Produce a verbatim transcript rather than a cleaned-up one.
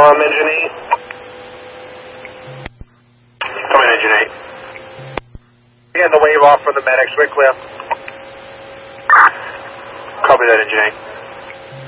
Um, engine eight. Come in, engine eight. Getting the wave off for the medics. We're clear. Copy that, engine eight.